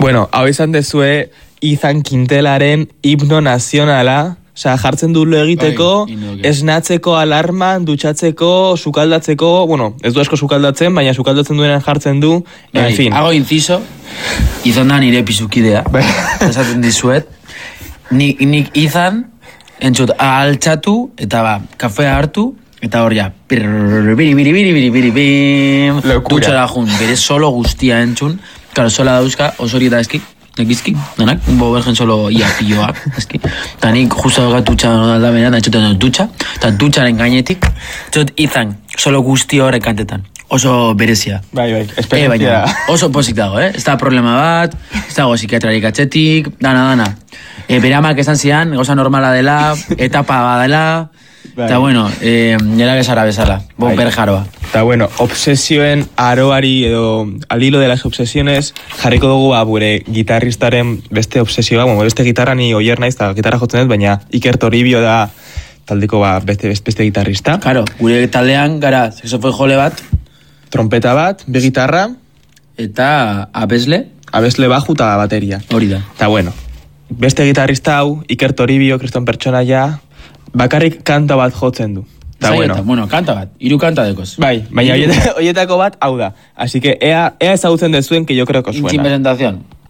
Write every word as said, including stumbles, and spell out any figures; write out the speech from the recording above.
Bueno, hau izan dezue Izan Quintelaren himno nazionala, osea, jartzen du lo egiteko, esnatzeko alarman, dutxatzeko, sukaldatzeko, bueno, ez du asko sukaldatzen, baina sukaldatzen duenan jartzen du, en bai, fin. Hago inciso, izan da nire pizukidea, esaten dizuet, nik, nik izan, entzut, altxatu, eta ba, kafea hartu, eta hor ja, biri, biri, biri, biri, biri, biri, dutxara jun, bere solo guztia entzun, claro, sola dauzka, osori eta eski, nekizki, denak, bo bergen solo ia pilloak, eski. Eta nik justo dago dutxa da beran, etxoten dut dutxa, eta dutxaren gainetik, txot izan, solo guzti horrek kantetan. Oso berezia. Bai, bai, esperientzia. E, oso pozik dago, eh? Ez da problema bat, ez dago psikiatrarik atxetik, dana, dana. E, bere amak esan zian, goza normala dela, etapa badela, bai. Eta bueno, eh, nera bezara bezala, bo bai. Berjaroa. Eta bueno, obsesioen aroari edo al hilo de las obsesiones jarriko dugu ba, gure gitarristaren beste obsesioa, bueno, beste gitarra ni oier naiz, eta gitarra jotzen dut, baina Iker Toribio da taldeko ba, beste, beste gitarrista. Claro, gure taldean gara saxofoi jole bat, trompeta bat, be gitarra, eta abesle, abesle baju eta bateria. Hori da. Eta bueno, beste gitarrista hau, Iker Toribio, kriston pertsonaia, bakarrik kanta bat jotzen du. Ta bueno. bueno, kanta bat, hiru kanta dekoz. Bai, baina hoietako bat hau da. Así que ea, ea ezagutzen dezuen, que yo creo que os suena. Sin presentación.